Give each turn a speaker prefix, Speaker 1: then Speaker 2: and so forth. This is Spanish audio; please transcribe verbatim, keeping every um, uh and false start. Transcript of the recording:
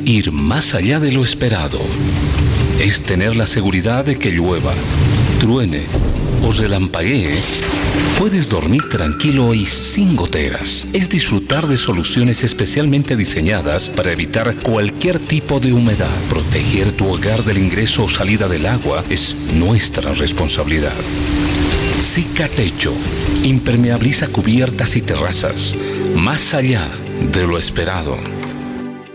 Speaker 1: ir más allá de lo esperado. Es tener la seguridad de que llueva, truene o relampaguee, puedes dormir tranquilo y sin goteras. Es disfrutar de soluciones especialmente diseñadas para evitar cualquier tipo de humedad. Proteger tu hogar del ingreso o salida del agua es nuestra responsabilidad. Cicatecho impermeabiliza cubiertas y terrazas, más allá de lo esperado.